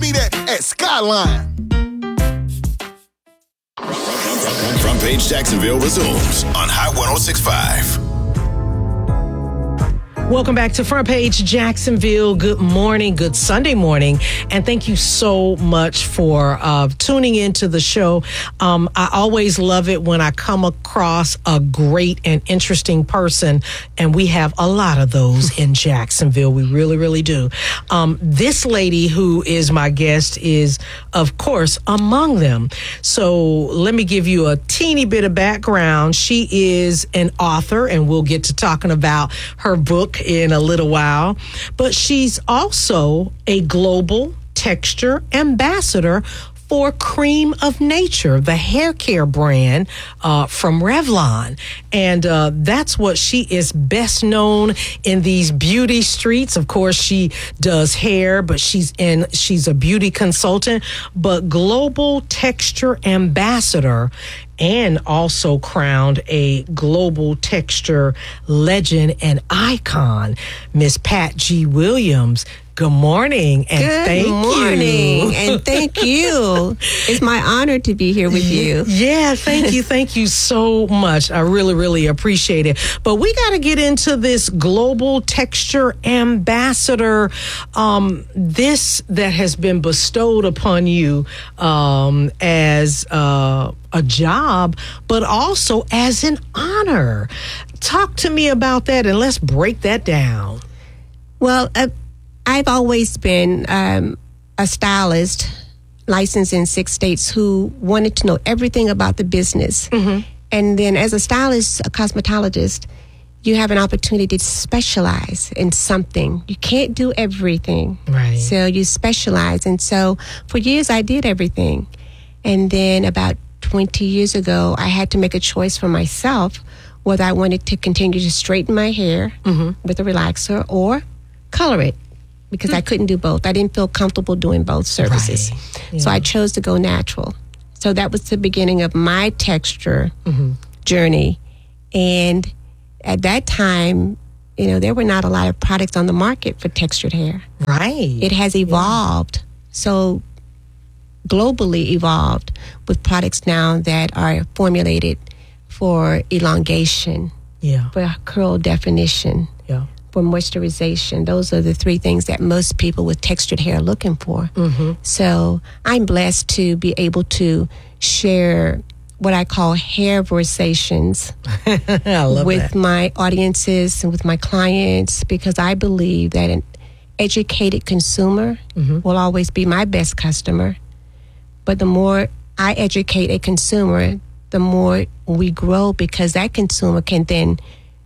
Meet at Skyline. Front Page Jacksonville resumes on High 106.5. Welcome back to Front Page Jacksonville. Good morning, good Sunday morning, and thank you so much for tuning into the show. I always love it when I come across a great and interesting person, and we have a lot of those in Jacksonville. We really, really do. This lady who is my guest is, of course, among them. So let me give you a teeny bit of background. She is an author, and we'll get to talking about her book in a little while, but she's also a global texture ambassador for Cream of Nature, the hair care brand from Revlon. And that's what she is best known in these beauty streets. Of course, she does hair, but she's a beauty consultant, but global texture ambassador, and also crowned a global texture legend and icon, Miss Pat G. Williams. Good morning, and thank you. Good morning, and thank you. It's my honor to be here with you. Yeah, thank you so much. I really, really appreciate it. But we got to get into this global texture ambassador, this that has been bestowed upon you as a job, but also as an honor. Talk to me about that, and let's break that down. Well, I've always been a stylist licensed in 6 states who wanted to know everything about the business. Mm-hmm. And then as a stylist, a cosmetologist, you have an opportunity to specialize in something. You can't do everything. Right. So you specialize. And so for years I did everything. And then about 20 years ago, I had to make a choice for myself whether I wanted to continue to straighten my hair with a relaxer or color it, because I couldn't do both. I didn't feel comfortable doing both services. Right. Yeah. So I chose to go natural. So that was the beginning of my texture journey. And at that time, there were not a lot of products on the market for textured hair. Right. It has evolved. Yeah. So globally evolved with products now that are formulated for elongation, for curl definition, for moisturization. Those are the 3 things that most people with textured hair are looking for. Mm-hmm. So I'm blessed to be able to share what I call hair conversations with my audiences and with my clients, because I believe that an educated consumer will always be my best customer. But the more I educate a consumer, the more we grow, because that consumer can then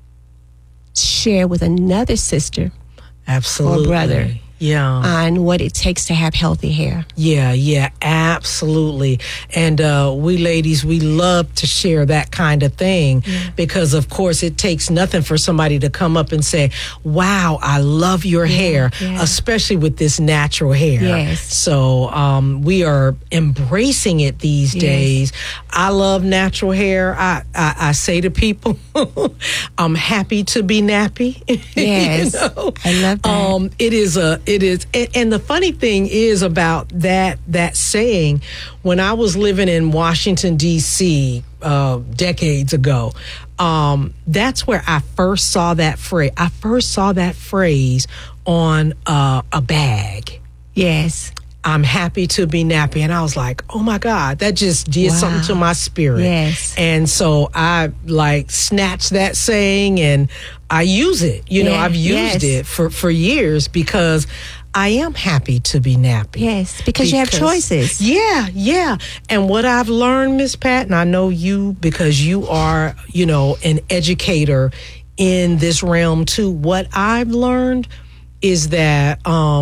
share with another sister or brother Yeah. On what it takes to have healthy hair. Yeah, absolutely. And we ladies, we love to share that kind of thing because, of course, it takes nothing for somebody to come up and say, wow, I love your hair, especially with this natural hair. Yes. So we are embracing it these days. I love natural hair. I say to people, I'm happy to be nappy. Yes. You know? I love that. It is. And the funny thing is about that saying, when I was living in Washington, D.C. Decades ago, that's where I first saw that phrase. I first saw that phrase on a bag. Yes. I'm happy to be nappy. And I was like, oh my God, that just did something to my spirit. Yes. And so I snatched that saying and I use it. You know, I've used it for years because I am happy to be nappy. Yes, because you have choices. Yeah. And what I've learned, Miss Pat, and I know you because you are, an educator in this realm too. What I've learned is that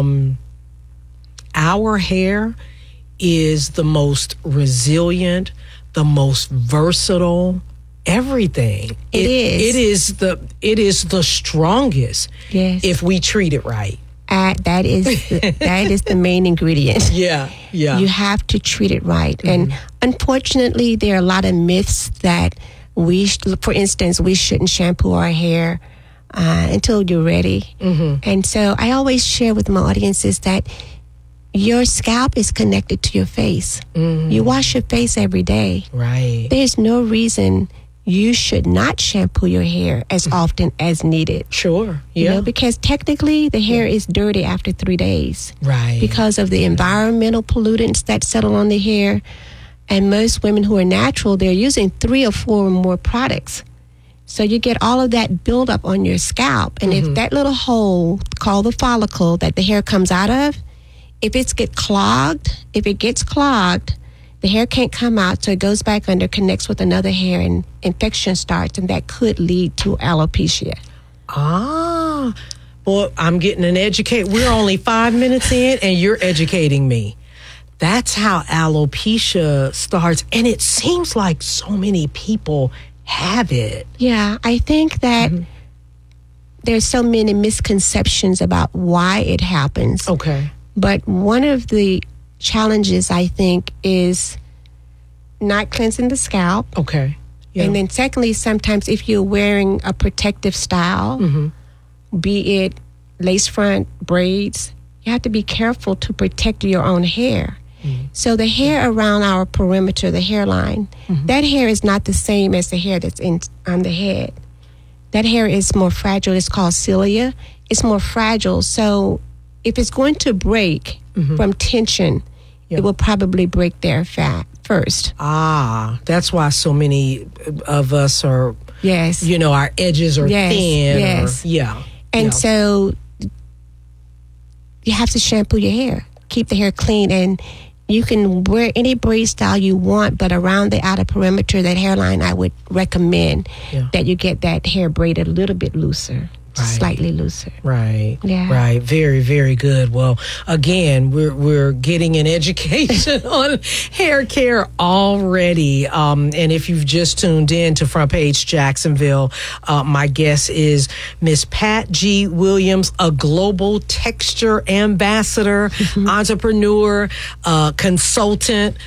our hair is the most resilient, the most versatile, everything. It is the strongest if we treat it right. That is the main ingredient. Yeah. You have to treat it right. Mm-hmm. And unfortunately, there are a lot of myths that for instance, we shouldn't shampoo our hair until you're ready. Mm-hmm. And so I always share with my audiences that your scalp is connected to your face. You wash your face every day. Right. There's no reason you should not shampoo your hair as often as needed. Sure. Yeah. You know, because technically the hair is dirty after 3 days. Right. Because of the environmental pollutants that settle on the hair. And most women who are natural, they're using 3 or 4 or more products. So you get all of that buildup on your scalp. And if that little hole called the follicle that the hair comes out of, if it gets clogged, the hair can't come out, so it goes back under, connects with another hair, and infection starts, and that could lead to alopecia. Ah, well, I'm getting an educate. We're only 5 minutes in, and you're educating me. That's how alopecia starts, and it seems like so many people have it. Yeah, I think that there's so many misconceptions about why it happens. Okay. But one of the challenges, I think, is not cleansing the scalp. Okay. Yeah. And then secondly, sometimes if you're wearing a protective style, be it lace front, braids, you have to be careful to protect your own hair. So the hair around our perimeter, the hairline, that hair is not the same as the hair that's on the head. That hair is more fragile. It's called cilia. It's more fragile. So if it's going to break from tension, it will probably break there first. Ah, that's why so many of us are, you know, our edges are thin. Yes. And so you have to shampoo your hair. Keep the hair clean, and you can wear any braid style you want, but around the outer perimeter, that hairline, I would recommend that you get that hair braided a little bit looser. Slightly looser. Right. Yeah. Right. Very, very good. Well, again, we're getting an education on hair care already. And if you've just tuned in to Front Page Jacksonville, my guest is Miss Pat G. Williams, a global texture ambassador, entrepreneur, consultant,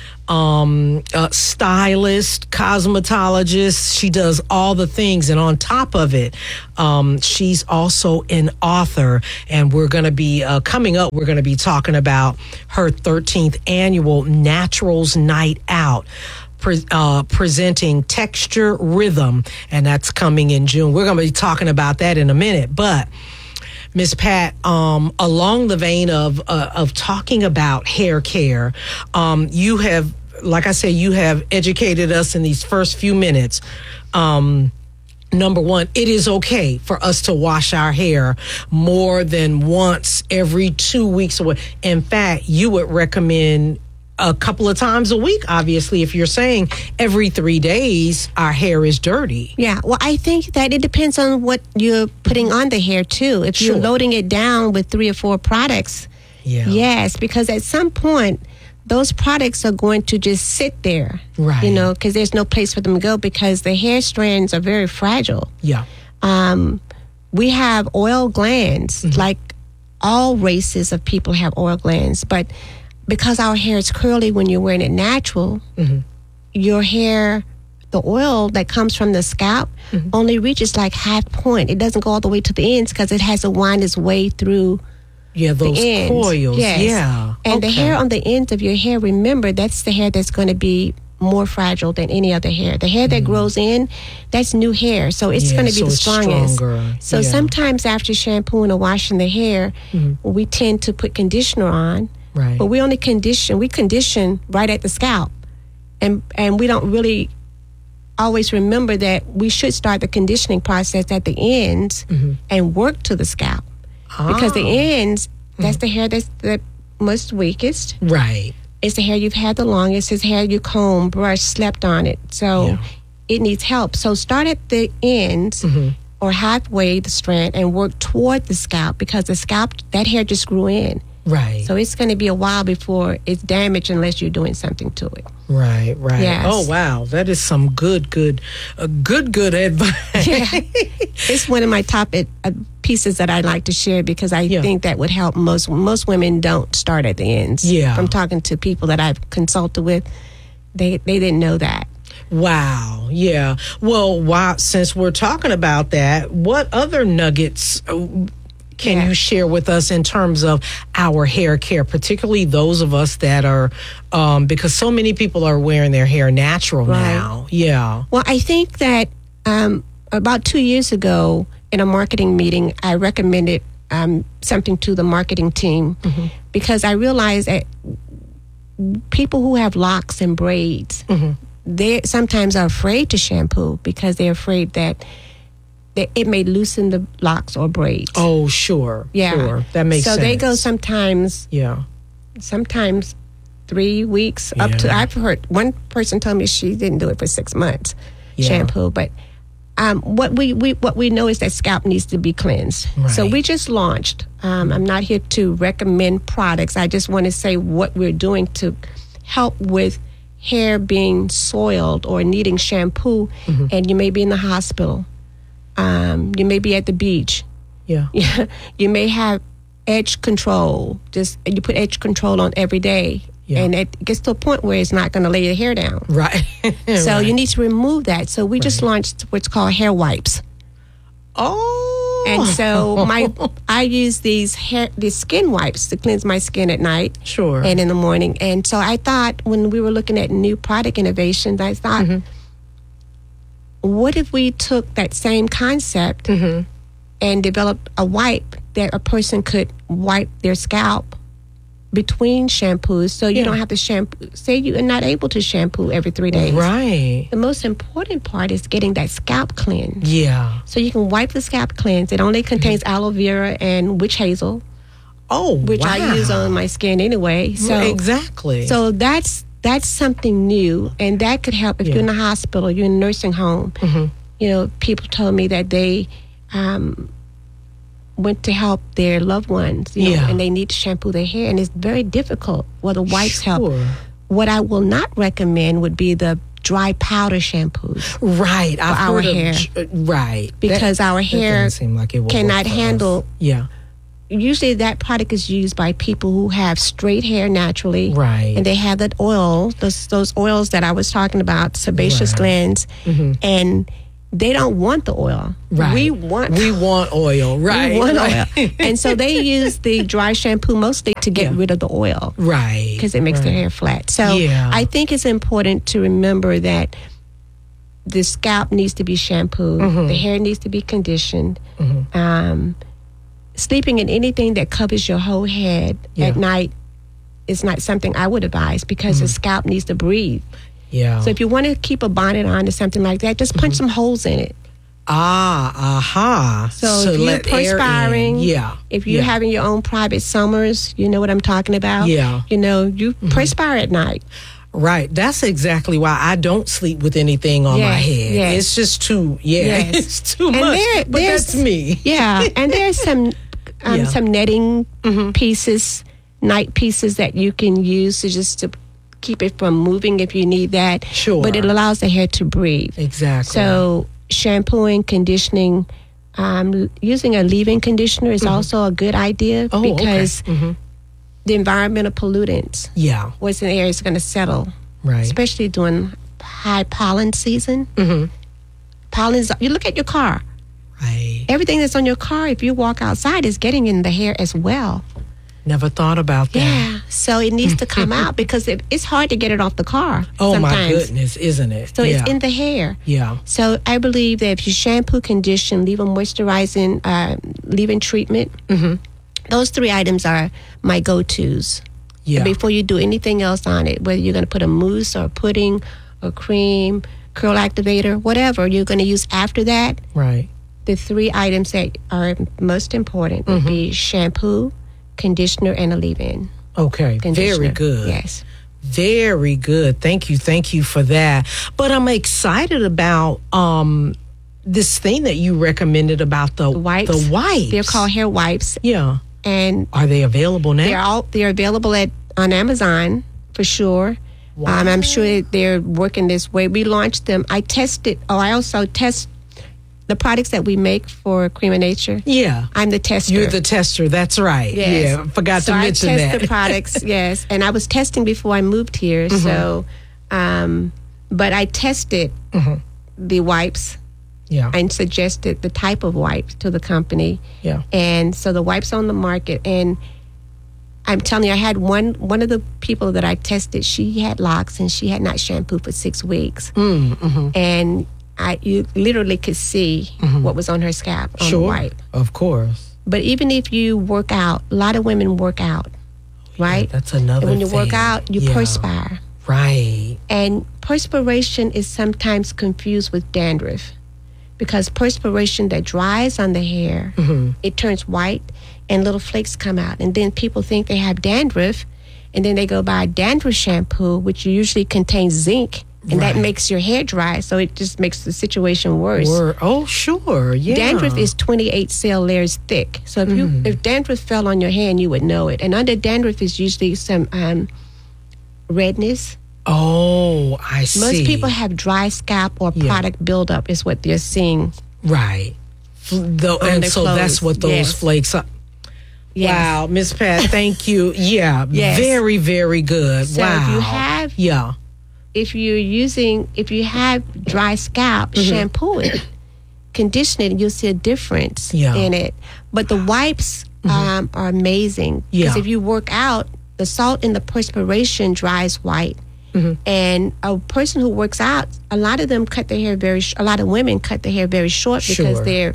stylist, cosmetologist. She does all the things. And on top of it, she's also an author. And we're going to be coming up, we're going to be talking about her 13th annual Naturals Night Out. Presenting Texture Rhythm, and that's coming in June. We're going to be talking about that in a minute. But Miss Pat, along the vein of talking about hair care, you have, like I say, you have educated us in these first few minutes. Number one, it is okay for us to wash our hair more than once every 2 weeks. In fact, you would recommend a couple of times a week, obviously, if you're saying every 3 days our hair is dirty. Yeah, well, I think that it depends on what you're putting on the hair, too. If you're loading it down with 3 or 4 products, yes, because at some point, those products are going to just sit there, you know, because there's no place for them to go because the hair strands are very fragile. Yeah. We have oil glands, like all races of people have oil glands, but because our hair is curly when you're wearing it natural, your hair, the oil that comes from the scalp only reaches like half point. It doesn't go all the way to the ends because it has to wind its way through those coils. Yes. Yeah. And the hair on the ends of your hair, remember, that's the hair that's going to be more fragile than any other hair. The hair that grows in, that's new hair. So it's going to be the strongest. Stronger. So sometimes after shampooing or washing the hair, we tend to put conditioner on. Right. But we condition right at the scalp. And we don't really always remember that we should start the conditioning process at the ends and work to the scalp. Because the ends, that's the hair that's the most weakest. Right. It's the hair you've had the longest. It's hair you combed, brushed, slept on it. So it needs help. So start at the ends or halfway the strand and work toward the scalp because the scalp, that hair just grew in. Right. So it's going to be a while before it's damaged unless you're doing something to it. Right, right. Yes. Oh, wow. That is some good advice. Yeah. It's one of my top pieces that I like to share because I think that would help most women don't start at the ends. Yeah. From talking to people that I've consulted with, they didn't know that. Wow. Yeah. Well, since we're talking about that, what other nuggets can you share with us in terms of our hair care, particularly those of us that are, because so many people are wearing their hair natural now. Yeah. Well, I think that about 2 years ago in a marketing meeting, I recommended something to the marketing team because I realized that people who have locks and braids, they sometimes are afraid to shampoo because they're afraid that it may loosen the locks or braids. Oh, sure. Yeah. Sure. That makes sense. So they go sometimes 3 weeks up to, I've heard one person told me she didn't do it for 6 months, shampoo. But what we know is that scalp needs to be cleansed. Right. So we just launched. I'm not here to recommend products. I just want to say what we're doing to help with hair being soiled or needing shampoo, and you may be in the hospital. You may be at the beach. Yeah. You may have edge control. You put edge control on every day. Yeah. And it gets to a point where it's not going to lay your hair down. Right. So you need to remove that. So we just launched what's called hair wipes. Oh. And so I use these skin wipes to cleanse my skin at night. Sure. And in the morning. And so I thought when we were looking at new product innovations, I thought, what if we took that same concept and developed a wipe that a person could wipe their scalp between shampoos, so you don't have to shampoo. Say you are not able to shampoo every 3 days. Right. The most important part is getting that scalp cleansed. Yeah. So you can wipe the scalp cleansed. It only contains aloe vera and witch hazel. Oh, which I use on my skin anyway. So exactly. So that's something new, and that could help if you're in the hospital, you're in a nursing home. You know, people told me that they went to help their loved ones, you know, and they need to shampoo their hair, and it's very difficult. Well, the wipes help. What I will not recommend would be the dry powder shampoos. Right. For our hair. Right. Because our hair seem like it cannot handle. Yeah. Usually that product is used by people who have straight hair naturally. Right. And they have that oil, those oils that I was talking about, sebaceous glands, and they don't want the oil. Right. We want oil. Right. We want oil. And so they use the dry shampoo mostly to get rid of the oil. Right. Because it makes their hair flat. So I think it's important to remember that the scalp needs to be shampooed. The hair needs to be conditioned. Sleeping in anything that covers your whole head at night is not something I would advise because the scalp needs to breathe. Yeah. So if you want to keep a bonnet on or something like that, just punch some holes in it. So if you're perspiring, if you're having your own private summers, you know what I'm talking about? Yeah. You know, you perspire at night. Right. That's exactly why I don't sleep with anything on my head. Yes. It's just too, it's too much. But that's me. Yeah. And there's some netting pieces, night pieces that you can use to keep it from moving if you need that. Sure. But it allows the hair to breathe. Exactly. So shampooing, conditioning, using a leave-in conditioner is also a good idea because the environmental pollutants, what's in the air is going to settle. Right. Especially during high pollen season. Pollen's, you look at your car. Right. Everything that's on your car, if you walk outside, is getting in the hair as well. Never thought about that. Yeah, so it needs to come out because it's hard to get it off the car. Oh, sometimes. My goodness, isn't it? So it's in the hair. Yeah. So I believe that if you shampoo, condition, leave a moisturizing, leave-in treatment, those 3 items are my go-tos. Yeah. Before you do anything else on it, whether you're going to put a mousse or a pudding or cream, curl activator, whatever you're going to use after that. Right. The 3 items that are most important would be shampoo, conditioner, and a leave-in. Okay, very good. Yes. Very good. Thank you for that. But I'm excited about this thing that you recommended about the wipes. The wipes. They're called hair wipes. Yeah. And are they available now? They're available on Amazon for sure. Wow. I'm sure they're working this way. We launched them. I also test the products that we make for Cream of Nature. Yeah. I'm the tester. You're the tester. That's right. Yes. Yeah. Forgot to mention that. So I test the products, yes. And I was testing before I moved here. So, but I tested the wipes and suggested the type of wipes to the company. Yeah. And so the wipes on the market, and I'm telling you, I had one of the people that I tested, she had locks and she had not shampooed for 6 weeks. And you literally could see what was on her scalp on the wipe. Of course. But even if you work out, a lot of women work out, right? Yeah, that's another And when you thing. work out, you perspire. Right. And perspiration is sometimes confused with dandruff, because perspiration that dries on the hair, it turns white and little flakes come out. And then people think they have dandruff, and then they go buy dandruff shampoo, which usually contains zinc, and that makes your hair dry. So it just makes the situation worse. Oh, sure. Yeah. Dandruff is 28 cell layers thick. So if dandruff fell on your hand, you would know it. And under dandruff is usually some redness. Oh, I see. Most people have dry scalp or product buildup is what they're seeing. Right. And so that's what those flakes are. Yes. Wow, Miss Pat, thank you. Yeah, very, very good. So wow. If you have dry scalp, shampoo it, condition it, and you'll see a difference in it. But the wipes are amazing, because if you work out, the salt in the perspiration dries white. And a person who works out, a lot of them cut their hair a lot of women cut their hair very short because they're,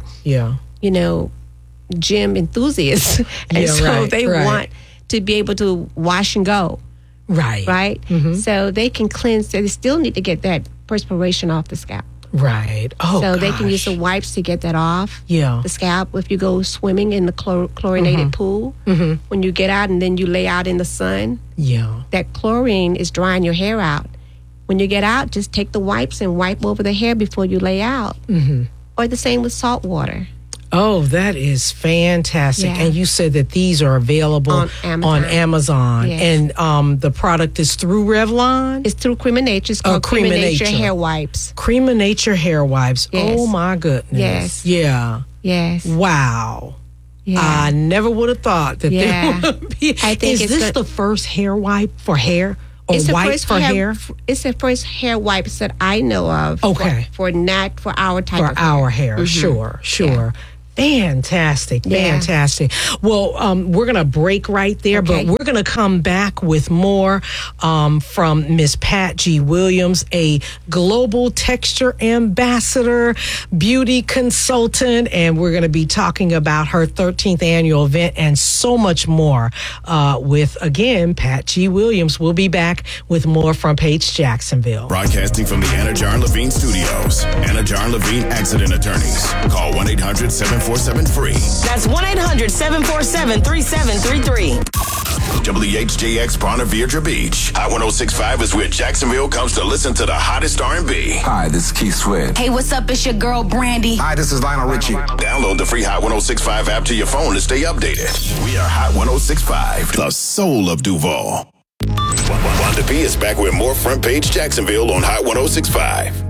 gym enthusiasts. And so they want to be able to wash and go. Right? So they can cleanse. They still need to get that perspiration off the scalp. Right. Oh, so they can use the wipes to get that off the scalp. If you go swimming in the chlorinated pool, when you get out and then you lay out in the sun, that chlorine is drying your hair out. When you get out, just take the wipes and wipe over the hair before you lay out. Or the same with salt water. Oh, that is fantastic. And you said that these are available on Amazon. Yes. And the product is through Revlon? It's through Cream of Nature. It's called Cream of Nature Hair Wipes. Cream of Nature Hair Wipes. Yes. Oh, my goodness. Yes. Yeah. Yes. Wow. Yeah. I never would have thought that there would be. I think is this the first hair wipe for hair? Or wipe for hair? It's the first hair wipes that I know of. Okay. For our type of hair. For our hair. Sure. Yeah. Fantastic. Well, we're going to break right there, but we're going to come back with more from Miss Pat G. Williams, a global texture ambassador, beauty consultant, and we're going to be talking about her 13th annual event and so much more with, again, Pat G. Williams. We'll be back with more from Page Jacksonville. Broadcasting from the Anna Jarn Levine Studios. Anna Jarn Levine Accident Attorneys. Call 1-800-747-FREE. That's 1-800-747-3733. WHJX Ponte Vedra Beach. Hot 106.5 is where Jacksonville comes to listen to the hottest R&B. Hi, this is Keith Sweat. Hey, what's up? It's your girl, Brandy. Hi, this is Lionel Richie. Download the free Hot 106.5 app to your phone to stay updated. We are Hot 106.5, the soul of Duval. Wanda P is back with more Front Page Jacksonville on Hot 106.5.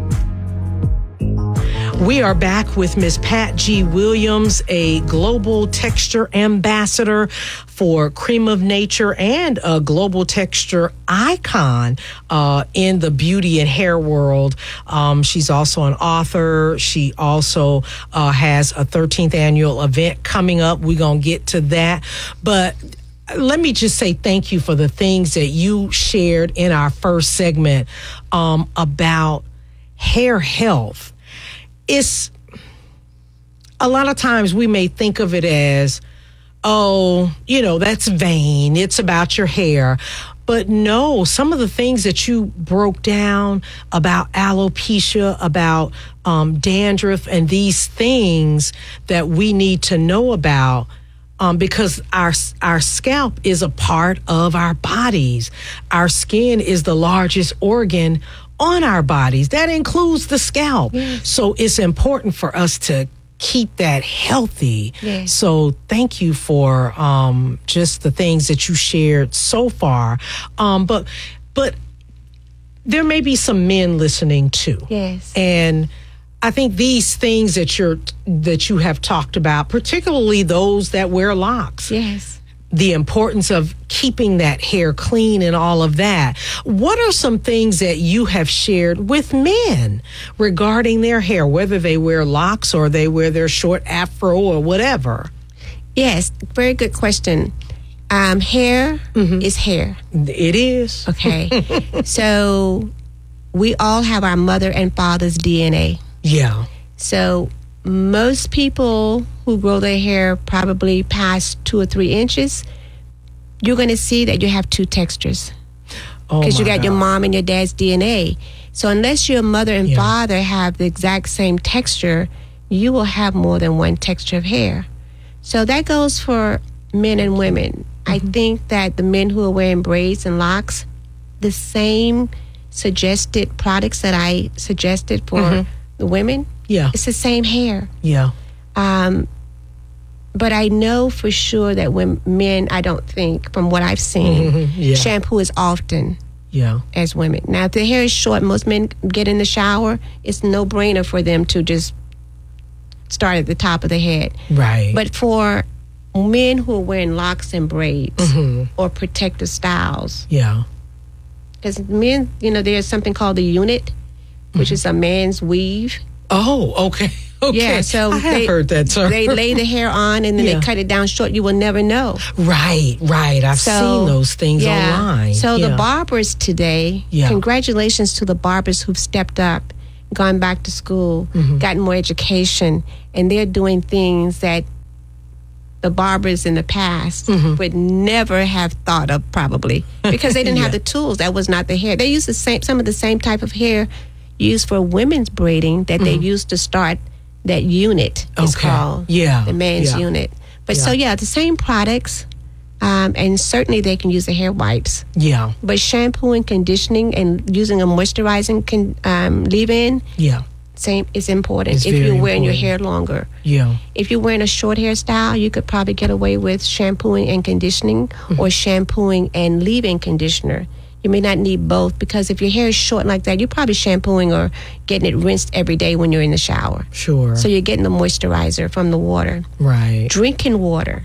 We are back with Miss Pat G. Williams, a global texture ambassador for Cream of Nature and a global texture icon in the beauty and hair world. She's also an author. She also has a 13th annual event coming up. We're going to get to that. But let me just say thank you for the things that you shared in our first segment about hair health. It's a lot of times we may think of it as, that's vain. It's about your hair. But no, some of the things that you broke down about alopecia, about dandruff, and these things that we need to know about, because our scalp is a part of our bodies. Our skin is the largest organ on our bodies. That includes the scalp. Yes. So it's important for us to keep that healthy. Yes. So thank you for just the things that you shared so far. But there may be some men listening too. Yes. And I think these things that you have talked about, particularly those that wear locks. Yes. the importance of keeping that hair clean and all of that. What are some things that you have shared with men regarding their hair, whether they wear locks or they wear their short afro or whatever? Yes, very good question. Hair is hair. It is. Okay. So we all have our mother and father's DNA. Yeah. So most people who grow their hair probably past 2 or 3 inches, you're going to see that you have 2 textures. Because you got your mom and your dad's DNA. So unless your mother and father have the exact same texture, you will have more than one texture of hair. So that goes for men and women. I think that the men who are wearing braids and locks, the same suggested products that I suggested for the women, it's the same hair. Yeah. But I know for sure that when men, I don't think, from what I've seen, shampoo is often as women. Now, if their hair is short, most men get in the shower, it's a no-brainer for them to just start at the top of the head. Right. But for men who are wearing locks and braids or protective styles, because men, there's something called the unit, which is a man's weave. Oh, okay. Okay. Yeah, so I have heard that term. They lay the hair on and then they cut it down short. You will never know. Right. I've seen those things online. So the barbers today, congratulations to the barbers who've stepped up, gone back to school, gotten more education, and they're doing things that the barbers in the past would never have thought of, probably, because they didn't have the tools. That was not the hair. They used some of the same type of hair used for women's braiding that they used to start that unit is called. The man's unit. But the same products, and certainly they can use the hair wipes. Yeah. But shampoo and conditioning and using a moisturizing leave-in, same is important. It's if you're wearing important. your hair longer. Yeah. If you're wearing a short hairstyle, you could probably get away with shampooing and conditioning or shampooing and leave-in conditioner. You may not need both, because if your hair is short like that, you're probably shampooing or getting it rinsed every day when you're in the shower. Sure. So you're getting the moisturizer from the water. Right. Drinking water.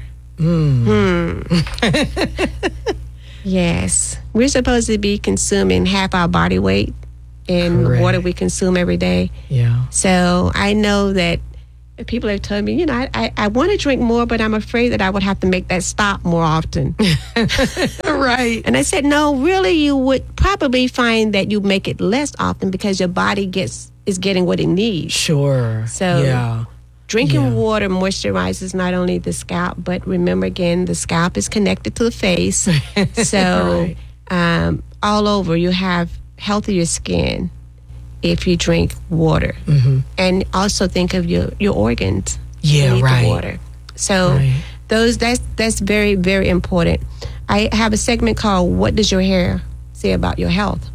Yes. We're supposed to be consuming half our body weight in the water we consume every day. Yeah. So I know that people have told me, I want to drink more, but I'm afraid that I would have to make that stop more often. Right. And I said, no, really, you would probably find that you make it less often because your body is getting what it needs. Sure. So drinking water moisturizes not only the scalp, but remember again, the scalp is connected to the face. So all over, you have healthier skin if you drink water. And also think of your organs. Yeah, need the water. So that's very, very important. I have a segment called What Does Your Hair Say About Your Health?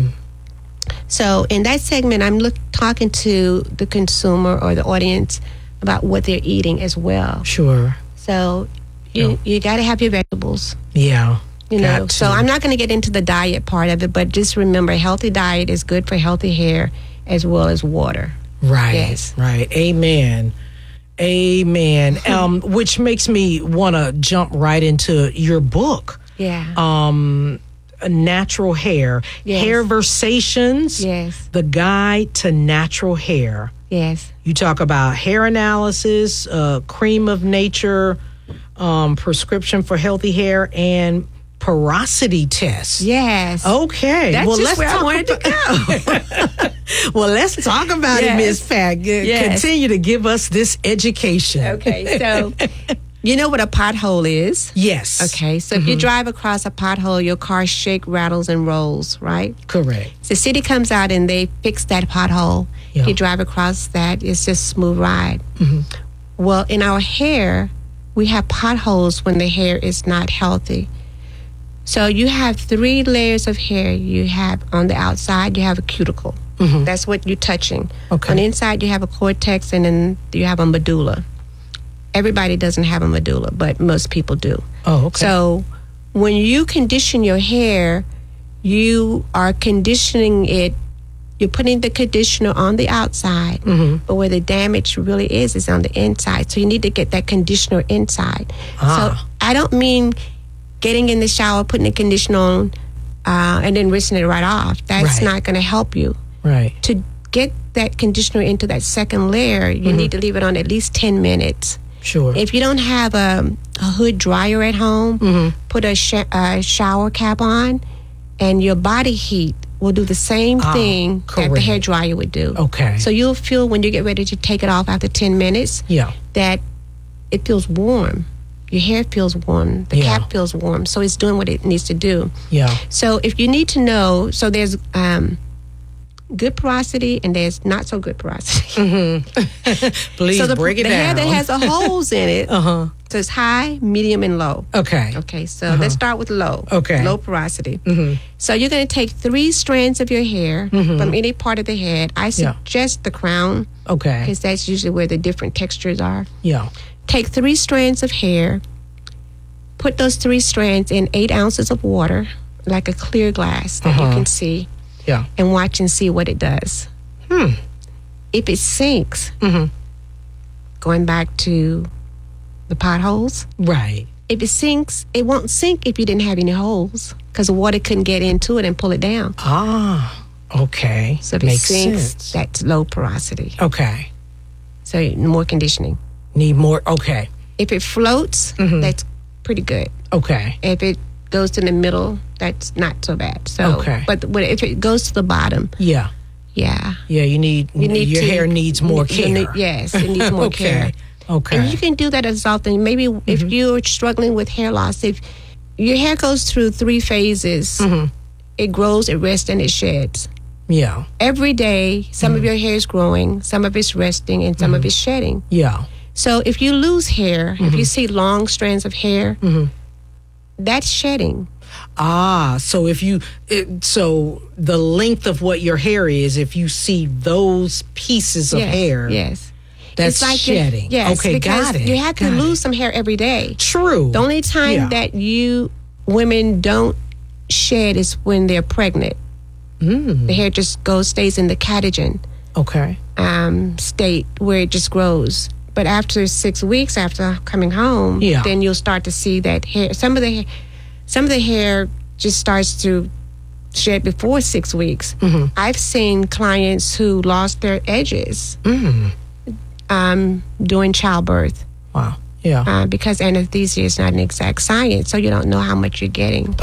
So in that segment, I'm talking to the consumer or the audience about what they're eating as well. Sure. So you got to have your vegetables. Yeah. So I'm not going to get into the diet part of it, but just remember, a healthy diet is good for healthy hair as well as water. Right. Yes. Right. Amen. Amen. Which makes me want to jump right into your book. Yeah. Natural Hair. Yes. Hairversations. Yes. The Guide to Natural Hair. Yes. You talk about hair analysis, cream of nature, prescription for healthy hair, and porosity tests. Yes. Okay. That's just where I wanted to go. Well, let's talk about it, Ms. Pat. Continue to give us this education. Okay. So, you know what a pothole is? Yes. Okay. So if you drive across a pothole, your car shakes, rattles, and rolls, right? Correct. The city comes out and they fix that pothole. If you drive across that, it's just a smooth ride. Well, in our hair, we have potholes when the hair is not healthy. So you have 3 layers of hair. You have on the outside, you have a cuticle. That's what you're touching. Okay. On the inside, you have a cortex, and then you have a medulla. Everybody doesn't have a medulla, but most people do. Oh, okay. So when you condition your hair, you are conditioning it. You're putting the conditioner on the outside, but where the damage really is on the inside. So you need to get that conditioner inside. So I don't mean getting in the shower, putting the conditioner on, and then rinsing it right off. That's not going to help you. Right. To get that conditioner into that second layer, you need to leave it on at least 10 minutes. Sure. If you don't have a hood dryer at home, put a shower cap on, and your body heat will do the same thing that the hair dryer would do. Okay. So you'll feel when you get ready to take it off after 10 minutes that it feels warm. Your hair feels warm. The cap feels warm. So it's doing what it needs to do. Yeah. So if you need to know, so there's good porosity and there's not so good porosity. Please break it down. The hair that has the holes in it, so it's high, medium, and low. Okay. Okay, so let's start with low. Okay. Low porosity. So you're going to take 3 strands of your hair from any part of the head. I suggest the crown. Okay. Because that's usually where the different textures are. Yeah. Take 3 strands of hair. Put those 3 strands in 8 ounces of water, like a clear glass that you can see. Yeah. And watch and see what it does. If it sinks, going back to the potholes. Right. If it sinks, it won't sink if you didn't have any holes because the water couldn't get into it and pull it down. Okay. So if Makes it sinks, sense. that's low porosity. Okay. So more conditioning. Need more. Okay. If it floats, that's pretty good. Okay. If it goes to the middle, that's not so bad. So, but if it goes to the bottom, yeah, you need your hair needs more care. Yes, it needs more care. Okay, and you can do that as often. Maybe if you're struggling with hair loss, if your hair goes through 3 phases, it grows, it rests, and it sheds. Yeah, every day, some of your hair is growing, some of it's resting, and some of it's shedding. Yeah. So if you lose hair, if you see long strands of hair, that's shedding. So so the length of what your hair is, if you see those pieces of hair, that's like shedding. Okay, got it. You have to lose some hair every day. True. The only time that women don't shed is when they're pregnant. The hair just stays in the catagen state where it just grows. But after 6 weeks after coming home, then you'll start to see that hair. Some of the hair just starts to shed before 6 weeks. I've seen clients who lost their edges during childbirth. Wow. Yeah. Because anesthesia is not an exact science, so you don't know how much you're getting.